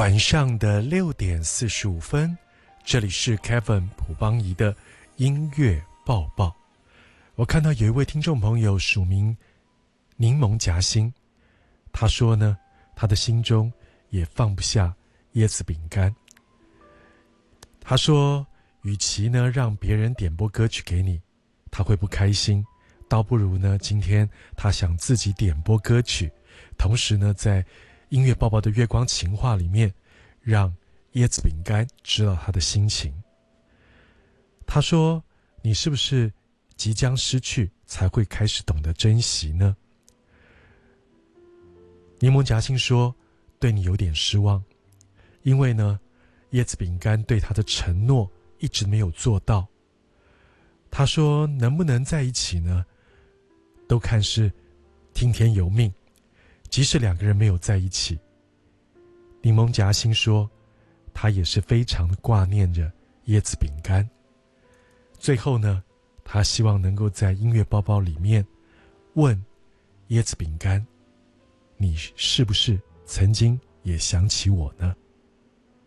晚上的6:45，这里是 Kevin 朴邦仪的音乐报报。我看到有一位听众朋友署名柠檬夹心，他说呢，他的心中也放不下椰子饼干。他说，与其呢让别人点播歌曲给你，他会不开心，倒不如呢今天他想自己点播歌曲，同时呢在音乐报报的月光情话里面，让椰子饼干知道他的心情。他说，你是不是即将失去才会开始懂得珍惜呢？柠檬夹心说，对你有点失望，因为呢椰子饼干对他的承诺一直没有做到。他说，能不能在一起呢，都看是听天由命，即使两个人没有在一起。柠檬夹心说，他也是非常的挂念着椰子饼干。最后呢，他希望能够在音乐包包里面问椰子饼干，你是不是曾经也想起我呢？